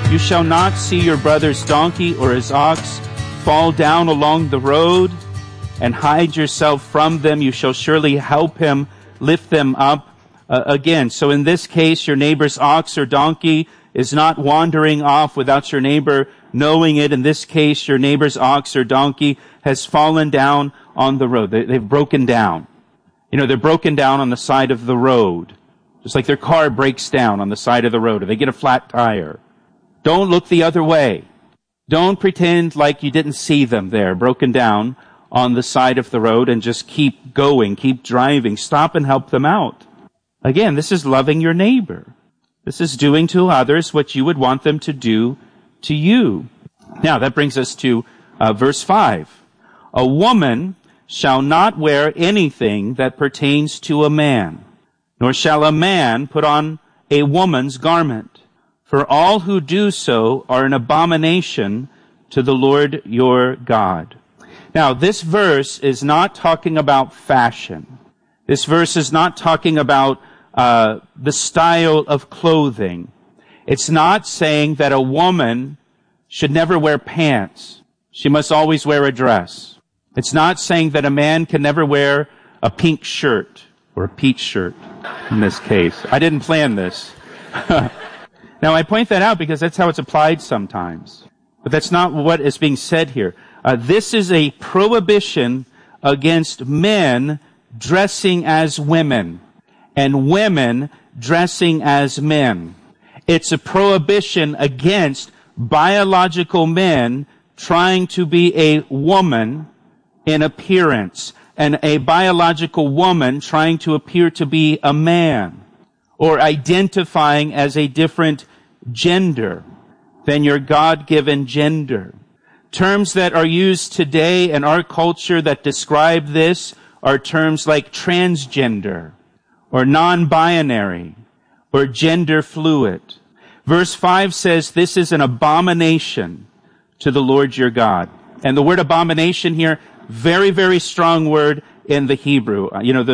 You shall not see your brother's donkey or his ox fall down along the road, and hide yourself from them. You shall surely help him lift them up again. So in this case, your neighbor's ox or donkey is not wandering off without your neighbor knowing it. In this case, your neighbor's ox or donkey has fallen down on the road. They've broken down. They're broken down on the side of the road. Just like their car breaks down on the side of the road, or they get a flat tire. Don't look the other way. Don't pretend like you didn't see them there, broken down on the side of the road, and just keep going, keep driving. Stop and help them out. Again, this is loving your neighbor. This is doing to others what you would want them to do to you. Now, that brings us to verse 5. A woman shall not wear anything that pertains to a man, nor shall a man put on a woman's garment. For all who do so are an abomination to the Lord your God. Now, this verse is not talking about fashion. This verse is not talking about the style of clothing. It's not saying that a woman should never wear pants. She must always wear a dress. It's not saying that a man can never wear a pink shirt or a peach shirt in this case. I didn't plan this. Now, I point that out because that's how it's applied sometimes. But that's not what is being said here. This is a prohibition against men dressing as women and women dressing as men. It's a prohibition against biological men trying to be a woman in appearance and a biological woman trying to appear to be a man or identifying as a different gender than your God-given gender. Terms that are used today in our culture that describe this are terms like transgender or non-binary or gender fluid. Verse 5 says this is an abomination to the Lord your God. And the word abomination here, very, very strong word in the Hebrew.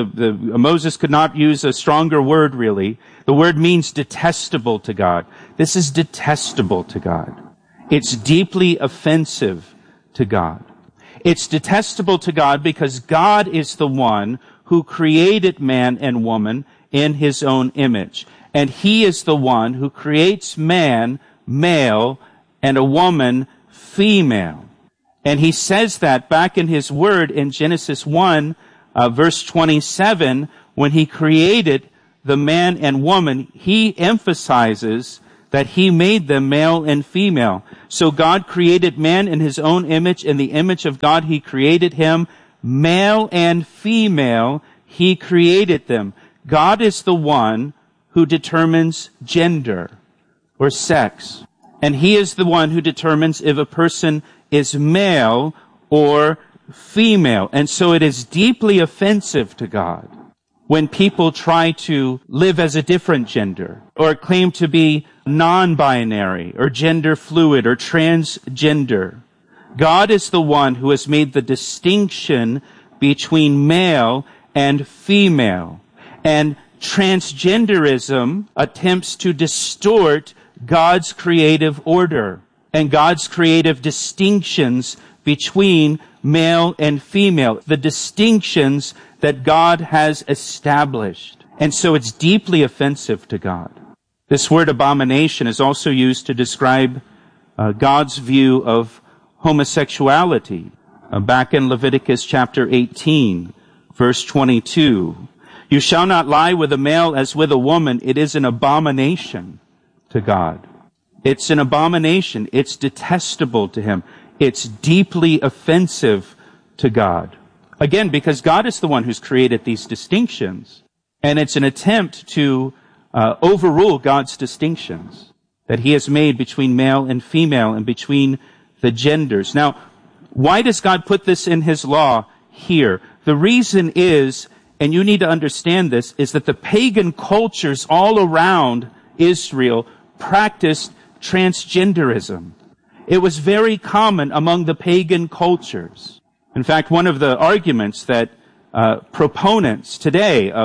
Moses could not use a stronger word really. The word means detestable to God. This is detestable to God. It's deeply offensive to God. It's detestable to God because God is the one who created man and woman in his own image. And he is the one who creates man male and a woman female. And he says that back in his word in Genesis 1, verse 27, when he created the man and woman, he emphasizes that he made them male and female. So God created man in his own image. In the image of God, he created him. Male and female, he created them. God is the one who determines gender or sex. And he is the one who determines if a person is male or female. And so it is deeply offensive to God when people try to live as a different gender or claim to be non-binary or gender fluid or transgender. God is the one who has made the distinction between male and female. And transgenderism attempts to distort God's creative order and God's creative distinctions between male and female, the distinctions that God has established. And so it's deeply offensive to God. This word abomination is also used to describe God's view of homosexuality. Back in Leviticus chapter 18, verse 22, you shall not lie with a male as with a woman. It is an abomination to God. It's an abomination. It's detestable to him. It's deeply offensive to God. Again, because God is the one who's created these distinctions. And it's an attempt to overrule God's distinctions that he has made between male and female and between the genders. Now, why does God put this in his law here? The reason is, and you need to understand this, is that the pagan cultures all around Israel practiced transgenderism. It was very common among the pagan cultures. In fact, one of the arguments that proponents today of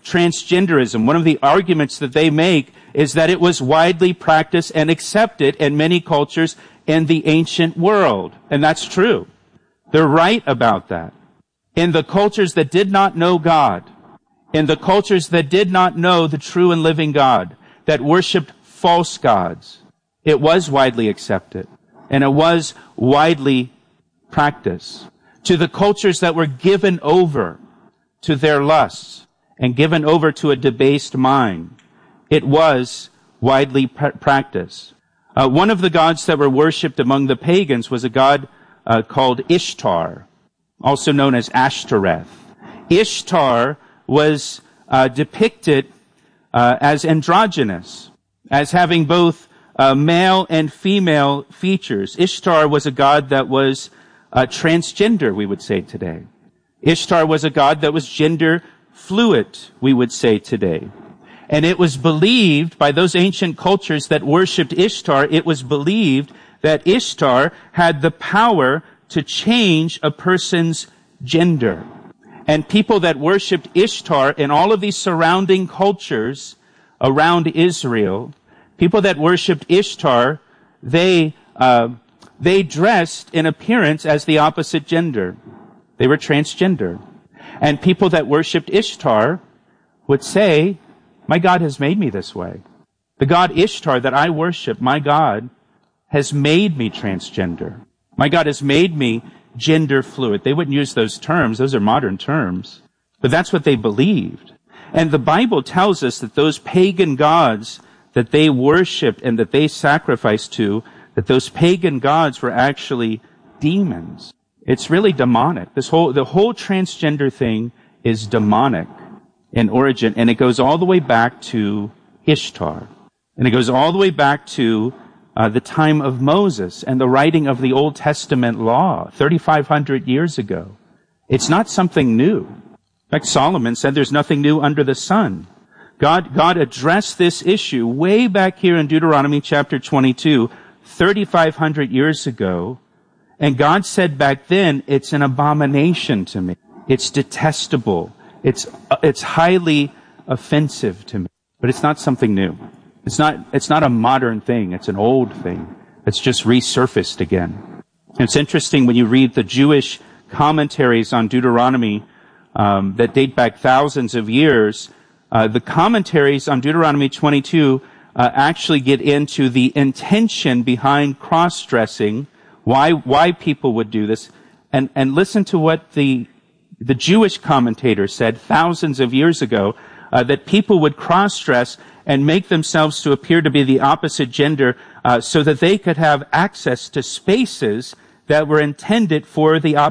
transgenderism. One of the arguments that they make is that it was widely practiced and accepted in many cultures in the ancient world. And that's true. They're right about that. In the cultures that did not know God, in the cultures that did not know the true and living God, that worshiped false gods, it was widely accepted and it was widely practiced. To the cultures that were given over to their lusts and given over to a debased mind, it was widely practiced. One of the gods that were worshipped among the pagans was a god called Ishtar, also known as Ashtoreth. Ishtar was depicted as androgynous, as having both male and female features. Ishtar was a god that was transgender, we would say today. Ishtar was a god that was gender fluid, we would say today. And it was believed by those ancient cultures that worshipped Ishtar, it was believed that Ishtar had the power to change a person's gender. And people that worshipped Ishtar in all of these surrounding cultures around Israel, people that worshipped Ishtar, they dressed in appearance as the opposite gender. They were transgender. And people that worshipped Ishtar would say, my God has made me this way. The God Ishtar that I worship, my God, has made me transgender. My God has made me gender fluid. They wouldn't use those terms. Those are modern terms. But that's what they believed. And the Bible tells us that those pagan gods that they worshipped and that they sacrificed to, that those pagan gods were actually demons. It's really demonic. The whole transgender thing is demonic in origin, and it goes all the way back to Ishtar. And it goes all the way back to the time of Moses and the writing of the Old Testament law 3,500 years ago. It's not something new. In fact, Solomon said there's nothing new under the sun. God addressed this issue way back here in Deuteronomy chapter 22, 3,500 years ago. And God said back then, it's an abomination to me. It's detestable. It's highly offensive to me. But it's not something new. It's not a modern thing. It's an old thing. It's just resurfaced again. And it's interesting when you read the Jewish commentaries on Deuteronomy that date back thousands of years. The commentaries on Deuteronomy 22 actually get into the intention behind cross-dressing, why people would do this, and listen to what the Jewish commentators said thousands of years ago, that people would cross-dress and make themselves to appear to be the opposite gender so that they could have access to spaces that were intended for the